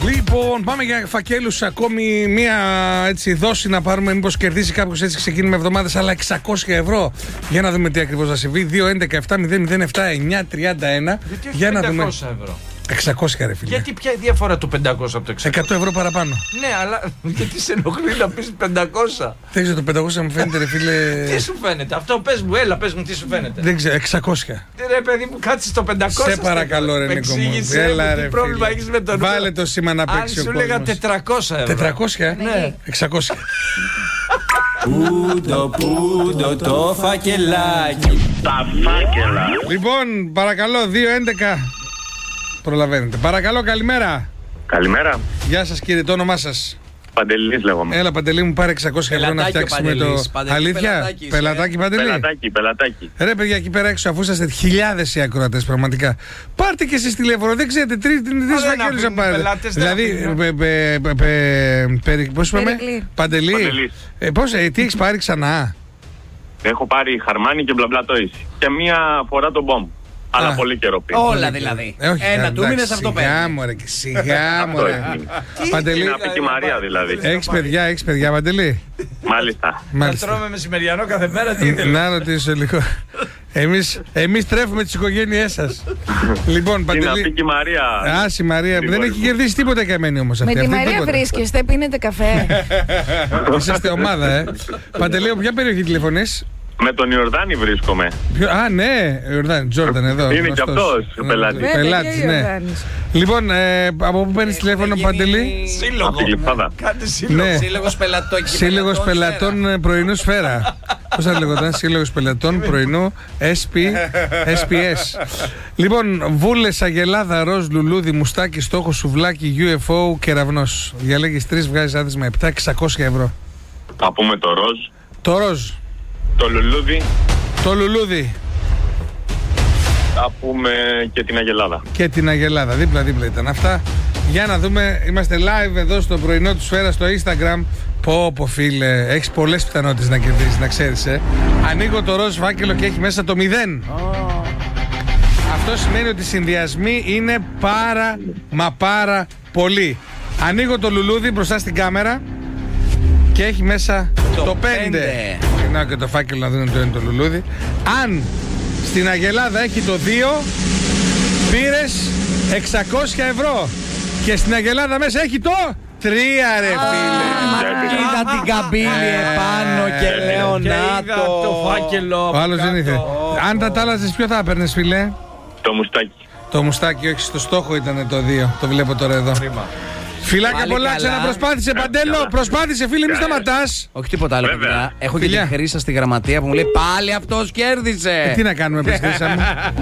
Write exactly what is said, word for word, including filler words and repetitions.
Λοιπόν, πάμε για φακέλους. Ακόμη μία έτσι, δόση να πάρουμε. Μήπως κερδίσει κάποιος έτσι ξεκίνημα εβδομάδας, αλλά εξακόσια ευρώ. Για να δούμε τι ακριβώς θα συμβεί. δύο έντεκα επτά μηδέν μηδέν επτά εννιά τριάντα ένα. Γιατί για να πεντακόσια δούμε. ευρώ. εξακόσια ρε φίλε. Γιατί ποια η διαφορά του πεντακόσια από το εξακόσια? εκατό ευρώ παραπάνω. Ναι, αλλά γιατί σε ενοχλεί να πεις πεντακόσια? Δεν ξέρω, το πεντακόσια μου φαίνεται ρε φίλε. Τι σου φαίνεται? Αυτό πες μου, έλα πες μου τι σου φαίνεται. Δεν ξέρω, εξακόσια. Ρε παιδί μου, κάτσε στο πεντακόσια. Σε παρακαλώ ρε Νίκο μου. Έλα, τι πρόβλημα έχεις με τον Βάλε το σήμα να παίξει ο κόσμος. Αν σου λέγα τετρακόσια ευρώ. τετρακόσια? Ναι. εξακόσια. Πούντο, πούντο το φακελάκι. Τα φάκελα. Λοιπόν, παρακαλώ, δύο έντεκα. Προλαβαίνετε. Παρακαλώ, καλημέρα. Καλημέρα. Γεια σας κύριε, το όνομά σας? Παντελής λέγομαι. Έλα Παντελή μου, πάρε εξακόσια ευρώ να φτιάξει με το... Παντελής, Αλήθεια, πελατάκης, πελατάκι ε. Παντελή. Πελατάκι, πελατάκι. Ρε παιδιά, εκεί πέρα έξω, αφού είσαστε χιλιάδες οι ακροατές πραγματικά, πάρτε και εσείς τηλέφωνο, δεν ξέρετε, τρεις φακέλους να πάρετε. Δηλαδή, πώς είπαμε, Παντελή, πώς, τι έχεις πάρει ξανά? Έχω πάρει χαρμάνι και μπλαμπλατόης. Και μία φορά τον μπομ. Αλλά Α. πολύ καιρό πριν. Όλα δηλαδή. Ε, όχι, Ένα εντάξει, του μήνες αυτό σιγά παίρνει. μωρέ και σιγά μωρέ. Παντελή, Είναι από τη Μαρία δηλαδή. έχεις παιδιά, έχεις παιδιά Παντελή? Μάλιστα. Να Μάλιστα. τρώμε μεσημεριανό κάθε μέρα, τι ήθελες? Να ρωτήσω λίγο. Εμείς, εμείς τρέφουμε τις οικογένειές σας. Λοιπόν, Τι να πει Παντελή. και η Μαρία. Άση Μαρία, δεν έχει κερδίσει τίποτα καμένη όμως αυτή. Με τη αυτή Μαρία τίποτα. βρίσκεστε, πίνετε καφέ. Είσαστε ομάδα, ε. Παντελή, από ποια περιοχή τηλεφωνείς? Με τον Ιορδάνη βρίσκομαι. Ποιο- Α, ναι, Ιορδάνη, Τζόρνταν εδώ. Είναι και γνωστός. αυτός, ο πελάτης. Ναι, πελάτης, Βέβαια, ναι. Ιορδάνης. Λοιπόν, ε, από πού παίρνεις τηλέφωνο, Παντελή? Σύλλογο. Από τη Γλυφάδα. Κάντε σύλλογο. Ναι. Σύλλογος πελατών. Σύλλογος Πελατών ε, Πρωινού Σφαίρα. Πώς θα λέγονταν, Σύλλογος Πελατών Πρωινού ες πι ες. Λοιπόν, βούλες, αγελάδα, ροζ, λουλούδι, μουστάκι, στόχο, σουβλάκι, γιου εφ ο, κεραυνός. Διαλέγεις τρεις, βγάζεις άδεισμα επτά, εξακόσια ευρώ. Θα πούμε το ροζ, Το ροζ, το λουλούδι. το λουλούδι Θα πούμε και την αγελάδα. και την αγελάδα. Δίπλα-δίπλα ήταν αυτά. Για να δούμε, είμαστε live εδώ στο πρωινό του Σφαίρα στο Instagram. Πω πω φίλε, έχεις πολλές πιθανότητες να κερδίσεις, να ξέρεις, ε. Ανοίγω το ροζ φάκελο και έχει μέσα το μηδέν. Αυτό σημαίνει ότι οι συνδυασμοί είναι πάρα μα πάρα πολλοί. Ανοίγω το λουλούδι μπροστά στην κάμερα και έχει μέσα το, Το πέντε. πέντε. Ξεκινάω και το φάκελο να δίνω το είναι το λουλούδι. Αν στην αγελάδα έχει το δύο, πήρες εξακόσια ευρώ. Και στην αγελάδα μέσα έχει το τρία ρε φίλε. Είδα την καμπύλη επάνω και λέω Και να είδα το το. φάκελο. Ο άλλος δεν ήθελε. Αν τα τάλαζες ποιο θα έπαιρνες φίλε? Το μουστάκι. Το μουστάκι, όχι, στο στόχο ήταν το δύο. Το βλέπω τώρα εδώ. Φιλάκια Πάλι πολλά, καλά. ξαναπροσπάθησε Παντέλο. Προσπάθησε φίλε, μη σταματάς. Όχι τίποτα άλλο, Βέβαια. παιδιά. Έχω και Φιλιά. τη Χρύσα στη γραμματεία που μου λέει πάλι αυτός κέρδισε. Τι να κάνουμε, πες Χρύσα μου.